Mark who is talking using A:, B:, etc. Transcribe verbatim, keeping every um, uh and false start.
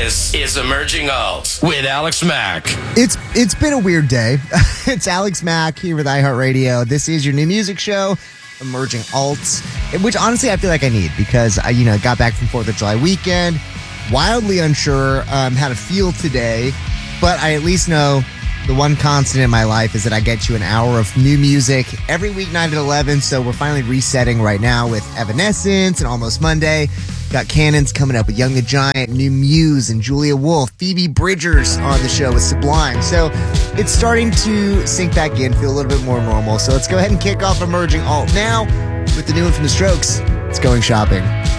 A: This is Emerging Alt with Alex Mack.
B: It's It's been a weird day. It's Alex Mack here with iHeartRadio. This is your new music show, Emerging Alts, which honestly I feel like I need because I, you know, got back from fourth of July weekend, wildly unsure um, how to feel today, but I at least know the one constant in my life is that I get you an hour of new music every weeknight at eleven, so we're finally resetting right now with Evanescence and Almost Monday. Got Cannons coming up with Young the Giant, New Muse, and Julia Wolf. Phoebe Bridgers on the show with Sublime. So it's starting to sink back in, feel a little bit more normal. So let's go ahead and kick off Emerging Alt now with the new one from The Strokes. It's Going Shopping.